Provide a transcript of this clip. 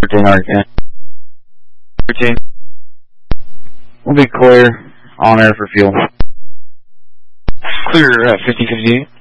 13 Arcane. 13. We'll be clear on air for fuel. Clear 50-50.